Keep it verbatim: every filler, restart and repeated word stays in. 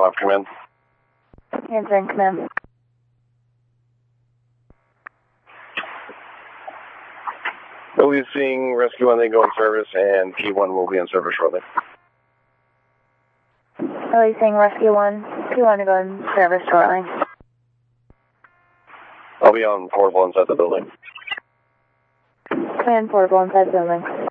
Skylab, come in. Answering, come in. Releasing Rescue one, they go in service, and P one will be in service shortly. Releasing Rescue one, P one to go in service shortly. I'll be on portable inside the building. Command portable inside the building.